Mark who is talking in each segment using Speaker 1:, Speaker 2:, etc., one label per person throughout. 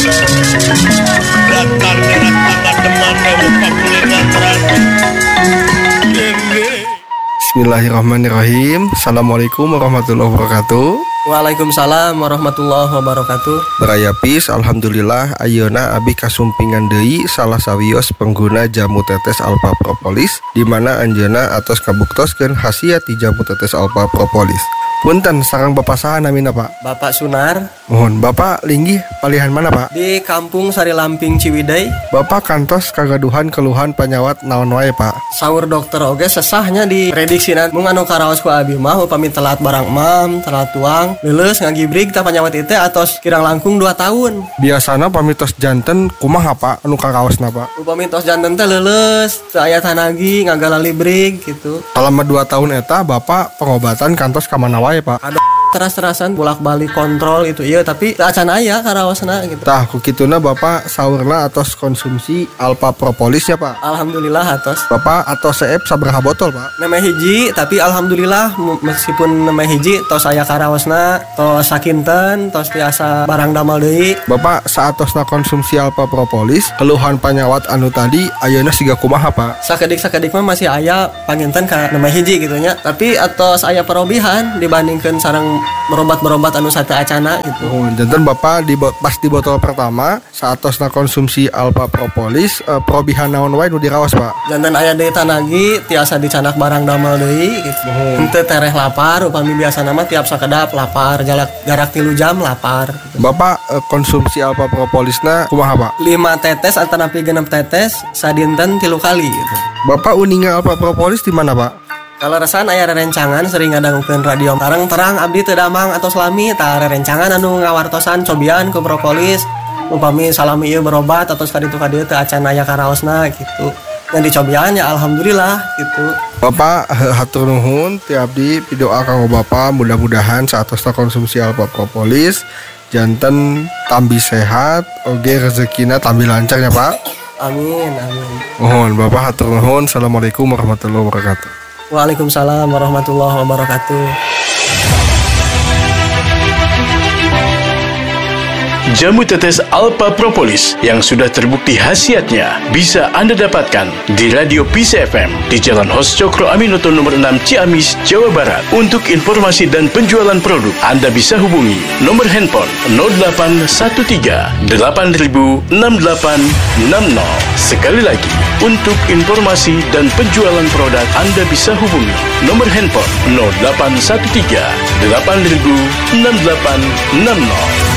Speaker 1: Bismillahirrahmanirrahim. Assalamualaikum warahmatullahi wabarakatuh.
Speaker 2: Waalaikumsalam warahmatullahi wabarakatuh.
Speaker 1: Berayapis, alhamdulillah ayeuna abi kasumpingan deui salah sawios pengguna jamu tetes Alpha Propolis di mana anjeunna atos kabuktoskeun khasiat ti jamu tetes Alpha Propolis. Punten, sareng Bapak saha namina Pak?
Speaker 2: Bapak Sunar.
Speaker 1: Mohon Bapak linggih palihan mana Pak?
Speaker 2: Di Kampung Sari Lamping Ciwidey.
Speaker 1: Bapak kantos kagaduhan keluhan panyawat naon wae Pak?
Speaker 2: Saur dokter oge sesahnya di prediksina mung anu karaos ku abi mah upami telat barang mam, telat tuang, leuleus ngagibrig ta panyawat ieu teh atos kirang langkung 2 tahun.
Speaker 1: Biasana pamitos janten kumaha Pak anu karaosna Pak?
Speaker 2: Upami tos janten teh leuleus, teu aya tanagi, ngagalali brig gitu.
Speaker 1: Selama 2 tahun eta Bapak pengobatan kantos ka mana wae Pak?
Speaker 2: Ada teras-terasan bolak-balik kontrol itu iya tapi acan aya karaosna gitu.
Speaker 1: Tah ku kituna Bapak saurna atos konsumsi Alpha Propolis ya Pak.
Speaker 2: Alhamdulillah atos.
Speaker 1: Bapak atos seep sabaraha botol Pak?
Speaker 2: Nemeh hiji tapi alhamdulillah meskipun nemeh hiji tos aya karaosna, tos sakinten, tos tiasa barang damel deui.
Speaker 1: Bapak saatosna konsumsi Alpha Propolis, keluhan panyawat anu tadi ayeuna siga kumaha Pak?
Speaker 2: Sakedik mah masih aya panginten ka nemeh hiji gitu nya. Tapi atos aya perobihan dibandingkeun sareng berobat anu sate acana gitu.
Speaker 1: Oh, janten Bapak pas di botol pertama saatosna konsumsi Alpha Propolis perobihan naon wae nu diraos Pak?
Speaker 2: Janten aya deui tanagi tiasa dicanak barang damel deui gitu. Henteu tereh lapar upami biasana mah tiap sakedap lapar jarak 3 jam lapar gitu.
Speaker 1: Bapak konsumsi Alpha Propolisna kumaha Pak?
Speaker 2: 5 tetes atanapi 6 tetes sadinten 3 kali gitu.
Speaker 1: Bapak uninga Alpha Propolis di mana Pak?
Speaker 2: Kalau resan aya rerencangan sering ngadangukeun radio terang abdi teu damang atau salami tah rerencangan anu ngawartosan cobian ku propolis upami salami ieu berobat atau kaditu kadieu teu acan aya karaosna gitu. Yang dicobian ya alhamdulillah gitu.
Speaker 1: Bapak hatur nuhun ti abdi pidoa kanggo Bapak mudah-mudahan saatosna konsumsi Alpha Propolis janten tambi sehat oge rezekina tambi lancar ya Pak.
Speaker 2: Amin.
Speaker 1: Mohon Bapak hatur nuhun. Assalamualaikum warahmatullahi wabarakatuh.
Speaker 2: Waalaikumsalam warahmatullahi wabarakatuh.
Speaker 3: Jamu tetes Alpha Propolis yang sudah terbukti khasiatnya bisa Anda dapatkan di Radio Peace FM di Jalan Hos Cokro Aminoto nomor 6 Ciamis, Jawa Barat. Untuk informasi dan penjualan produk, Anda bisa hubungi nomor handphone 0813 8000 6860. Sekali lagi, untuk informasi dan penjualan produk, Anda bisa hubungi nomor handphone 0813 8000 6860.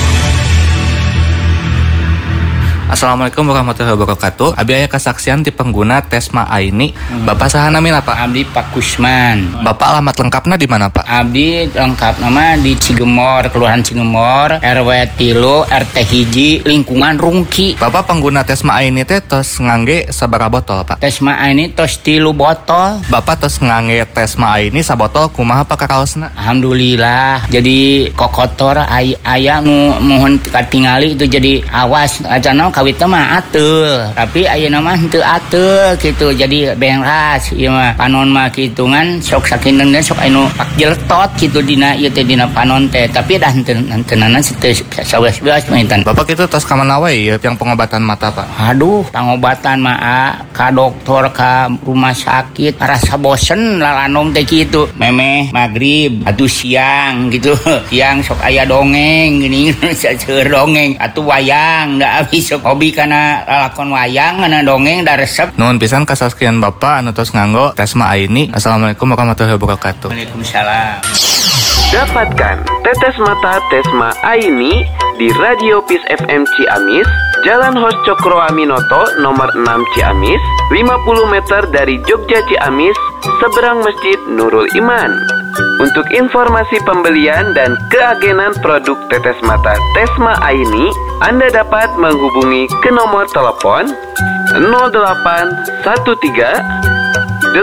Speaker 4: Assalamualaikum warahmatullahi wabarakatuh. Abi aya kesaksian di pengguna Tesma Aini. Bapak saha namina Pak?
Speaker 5: Abdi Pak Kusman.
Speaker 4: Bapak alamat lengkapna di mana Pak?
Speaker 5: Abdi lengkap nama di Cigemor, Kelurahan Cigemor, RW 3, RT 1, lingkungan Rungki.
Speaker 4: Bapak pengguna Tesma Aini teh tos ngangge sabaraha botol Pak?
Speaker 5: Tesma Aini tos 3 botol.
Speaker 4: Bapak tos ngangge Tesma Aini sabotol kumaha Pak karaosna?
Speaker 5: Alhamdulillah. Jadi kokotor aya nu mohon katingali itu jadi awas acana kawit mah atul, tapi ayeuna mah henteu atul gitu. Jadi beras ieu mah panon mah kitungan sok sakinten sok anu pak jeltot gitu dina ieu teh dina panon teh, tapi dah henteunan teu saweas-weas maintan.
Speaker 4: Bapak itu tos ka mana wae yang pengobatan mata Pak?
Speaker 5: Aduh, pengobatan mah ka dokter ka rumah sakit rasa bosen lalanom teh kitu. Memeh magrib atuh siang gitu. Siang sok aya dongeng gini saeur dongeng atuh wayang da abis sok hobi kana lalakon wayang kana dongeng da resep.
Speaker 4: Nuhun pisan kasaskian Bapak anu tos nganggo Tesma Aini. Assalamualaikum warahmatullahi wabarakatuh.
Speaker 5: Waalaikumsalam.
Speaker 6: Dapatkan tetes mata Tesma Aini di Radio Peace FM Ciamis, Jalan Hos Cokro Aminoto nomor 6 Ciamis, 50 meter dari Jogja Ciamis, seberang Masjid Nurul Iman. Untuk informasi pembelian dan keagenan produk tetes mata Tesma Aini, Anda dapat menghubungi ke nomor telepon 0813 8000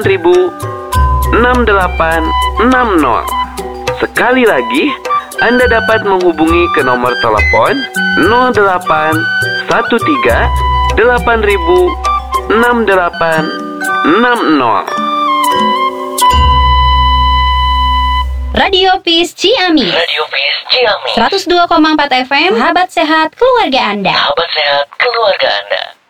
Speaker 6: 6860. Sekali lagi, Anda dapat menghubungi ke nomor telepon 0813 8000 6860.
Speaker 7: Radio Peace Ciamis.
Speaker 8: Radio Peace Ciamis.
Speaker 7: 102,4 FM. Sahabat sehat keluarga Anda.
Speaker 8: Sahabat sehat keluarga Anda.